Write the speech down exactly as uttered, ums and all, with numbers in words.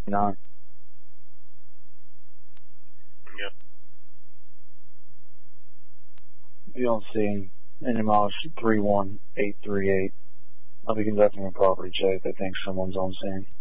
nine. Yep. Be on scene. N M O three one eight three eight. I'll be conducting a property check. I think someone's on scene.